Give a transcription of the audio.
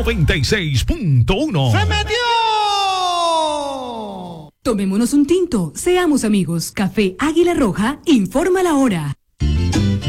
96.1. ¡Se metió! Tomémonos un tinto, seamos amigos. Café Águila Roja informa la hora.